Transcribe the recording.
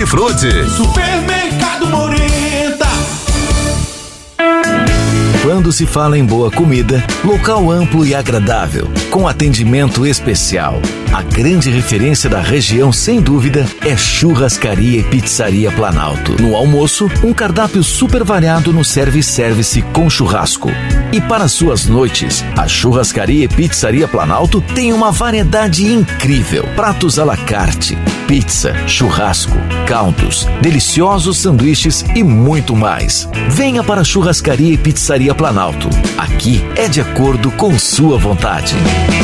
Hortifruti. Supermercado Morenta. Quando se fala em boa comida, local amplo e agradável, com atendimento especial. A grande referência da região, sem dúvida, é Churrascaria e Pizzaria Planalto. No almoço, um cardápio super variado no self-service com churrasco. E para suas noites, a Churrascaria e Pizzaria Planalto tem uma variedade incrível. Pratos à la carte, pizza, churrasco, caldos, deliciosos sanduíches e muito mais. Venha para a Churrascaria e Pizzaria Planalto. Aqui é de acordo com sua vontade.